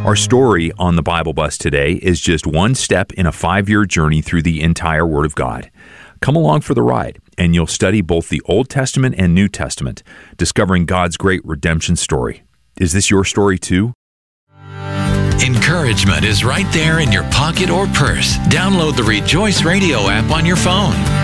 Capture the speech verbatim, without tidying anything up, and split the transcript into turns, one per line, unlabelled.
Our story on the Bible Bus today is just one step in a five-year journey through the entire Word of God. Come along for the ride, and you'll study both the Old Testament and New Testament, discovering God's great redemption story. Is this your story too?
Encouragement is right there in your pocket or purse. Download the Rejoice Radio app on your phone.